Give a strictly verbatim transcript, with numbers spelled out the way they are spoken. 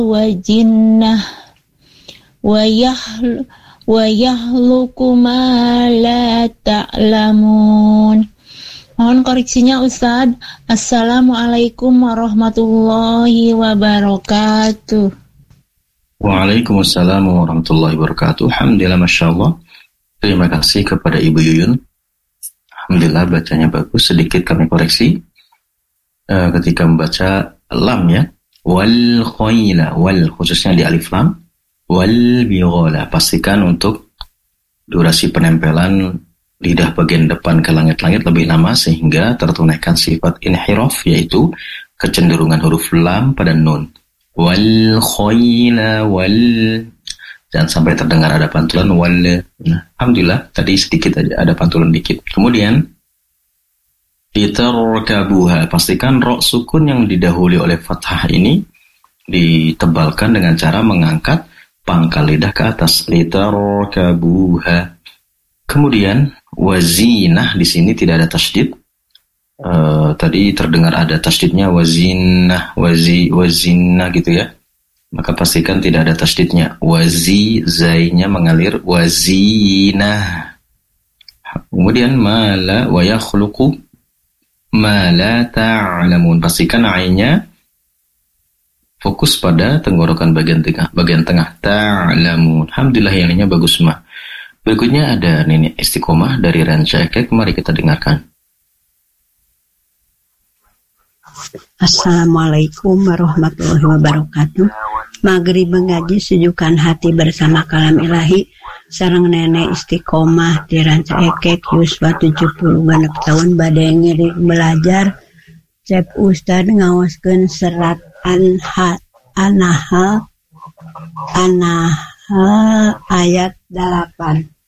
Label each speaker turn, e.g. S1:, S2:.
S1: wa jinnah wa yahl wa yahluku ma la ta'lamun. Mohon koreksinya Ustadz. Assalamualaikum warahmatullahi wabarakatuh.
S2: Waalaikumsalam warahmatullahi wabarakatuh. Alhamdulillah, Masya Allah. Terima kasih kepada Ibu Yuyun. Alhamdulillah bacanya bagus. Sedikit kami koreksi uh, ketika membaca lam ya. Wal khayla, wal khususnya di alif lam. Wal bighala, pastikan untuk durasi penempelan lidah bagian depan ke langit-langit lebih lama sehingga tertunaikan sifat inhiraf, yaitu kecenderungan huruf lam pada nun. Wal khayla wal, jangan sampai terdengar ada pantulan wal. Nah, alhamdulillah tadi sedikit aja ada pantulan dikit. Kemudian litarkabuha, pastikan ro sukun yang didahului oleh fathah ini ditebalkan dengan cara mengangkat pangkal lidah ke atas. Litarkabuha. Kemudian wazinah, di sini tidak ada tasydid. Uh, tadi terdengar ada tasydidnya wazinah, wazi, wazinah gitu ya. Maka pastikan tidak ada tasydidnya. Wazi, zainya mengalir, wazinah. Kemudian mala wa yakhluqu ma la ta'lamun. Pastikan ainnya fokus pada tenggorokan bagian tengah, bagian tengah. Ta'lamun. Alhamdulillah yang lainnya bagus semua. Berikutnya ada Nenek Istiqomah dari Ranca Ekek. Mari kita dengarkan.
S3: Assalamualaikum warahmatullahi wabarakatuh. Maghrib mengaji sejukkan hati bersama kalam ilahi. Sareng Nenek Istiqomah di Ranca Ekek Yuswa tujuh puluh genep tahun badai ngiring belajar. Cep Ustad ngawaskeun serat Anha Anahal Anahal ayat delapan.